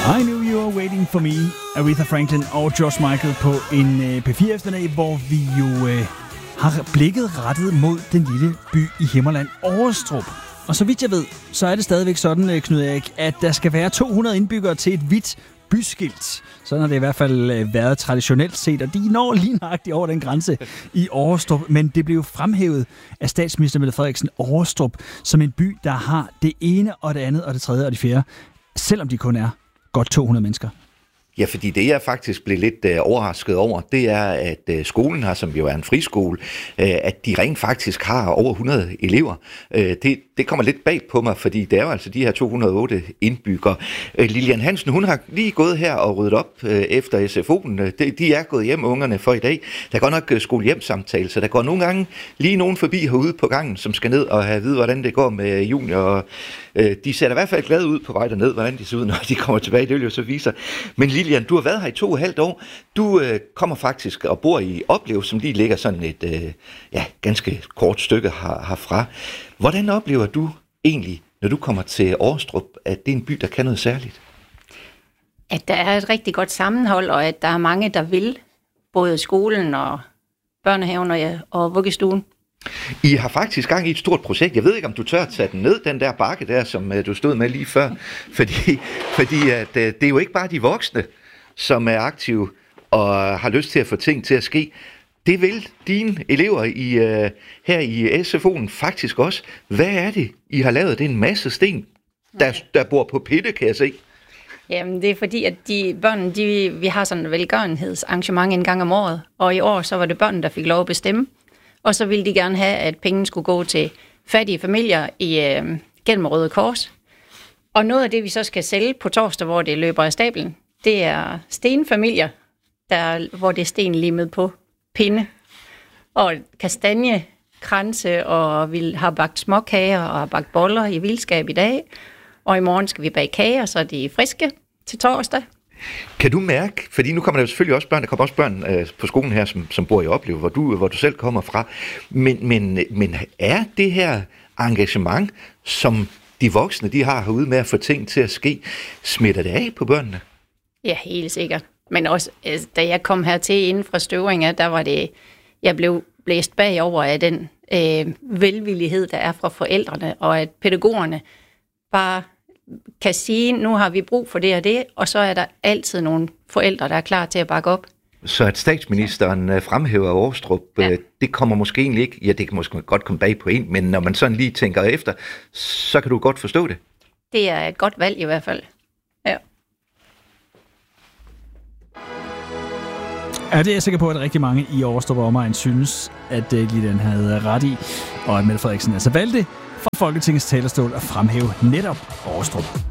I Knew You Were Waiting For Me, Aretha Franklin og George Michael på en P4 eftermiddag, hvor vi jo har blikket rettet mod den lille by i Himmerland, Årestrup. Og så vidt jeg ved, så er det stadigvæk sådan, Knud Erik, at der skal være 200 indbyggere til et hvidt byskilt. Sådan har det i hvert fald været traditionelt set, og de når lige nøjagtigt over den grænse i Årestrup. Men det blev fremhævet af statsminister Mette Frederiksen, Årestrup, som en by, der har det ene og det andet og det tredje og det fjerde, selvom de kun er godt 200 mennesker. Ja, fordi det jeg faktisk blev lidt overrasket over, det er, at skolen her, som jo er en friskole, at de rent faktisk har over 100 elever. Det kommer lidt bag på mig, fordi det er jo altså de her 208 indbyggere. Lilian Hansen, hun har lige gået her og ryddet op efter SFO'en. De er gået hjem, ungerne, for i dag. Der går nok skole-hjem-samtale, så der går nogle gange lige nogen forbi herude på gangen, som skal ned og have at vide, hvordan det går med junior. De ser da i hvert fald glade ud på vej derned, hvordan de ser ud, når de kommer tilbage. Det vil jo så vise sig. Men Lilian, du har været her i 2,5 år. Du kommer faktisk og bor i Oplev, som lige ligger sådan et ganske kort stykke herfra. Hvordan oplever du egentlig, når du kommer til Årestrup, at det er en by, der kan noget særligt? At der er et rigtig godt sammenhold, og at der er mange, der vil. Både skolen og børnehaven og vuggestuen. I har faktisk gang i et stort projekt. Jeg ved ikke, om du tør at tage den ned, den der bakke der, som du stod med lige før. Fordi at, det er jo ikke bare de voksne, som er aktive og har lyst til at få ting til at ske. Det vil dine elever her i SFO'en faktisk også. Hvad er det, I har lavet? Det er en masse sten, der bor på pitte, kan jeg se. Jamen, det er fordi, at vi har sådan et velgørenhedsarrangement en gang om året. Og i år, så var det børnene, der fik lov at bestemme. Og så ville de gerne have, at pengene skulle gå til fattige familier gennem Røde Kors. Og noget af det, vi så skal sælge på torsdag, hvor det løber af stablen, det er stenfamilier, hvor det er sten limet på pinde. Og kastanjekranse, og vi har bagt småkager og har bagt boller i vildskab i dag. Og i morgen skal vi bage kager, så de er friske til torsdag. Kan du mærke, fordi nu kommer der jo selvfølgelig også børn, der kommer også børn på skolen her, som bor i Oplev, hvor du selv kommer fra, men er det her engagement, som de voksne de har herude med at få ting til at ske, smitter det af på børnene? Ja, helt sikkert. Men også, da jeg kom hertil inden fra Støvringer, der var det, jeg blev blæst bagover af den velvillighed, der er fra forældrene, og at pædagogerne bare kan sige, nu har vi brug for det og det, og så er der altid nogle forældre, der er klar til at bakke op. Så at statsministeren fremhæver Årestrup, det kommer måske egentlig ikke, ja, det kan måske godt komme bag på en, men når man sådan lige tænker efter, så kan du godt forstå det. Det er et godt valg i hvert fald. Ja. Ja, det er jeg sikker på, at rigtig mange i Årestrup og omegn synes, at Lilian havde ret i, og at Mette Frederiksen altså valgte fra Folketingets talerstol at fremhæve netop Årestrup.